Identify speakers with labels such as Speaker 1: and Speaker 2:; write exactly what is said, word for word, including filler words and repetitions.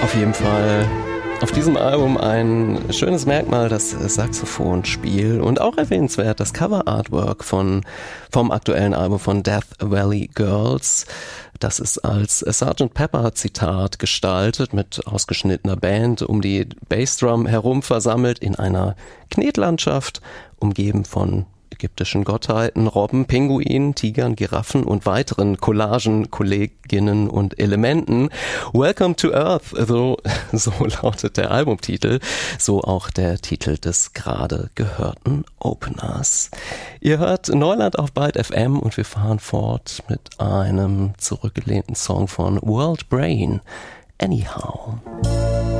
Speaker 1: Auf jeden Fall auf diesem Album ein schönes Merkmal, das Saxophonspiel, und auch erwähnenswert das Cover-Artwork von, vom aktuellen Album von Death Valley Girls. Das ist als Sergeant Pepper Zitat gestaltet, mit ausgeschnittener Band um die Bassdrum herum versammelt in einer Knetlandschaft, umgeben von ägyptischen Gottheiten, Robben, Pinguinen, Tigern, Giraffen und weiteren Collagen, Kolleginnen und Elementen. Welcome to Earth, so, so lautet der Albumtitel, so auch der Titel des gerade gehörten Openers. Ihr hört Neuland auf Byte F M und wir fahren fort mit einem zurückgelehnten Song von World Brain, Anyhow.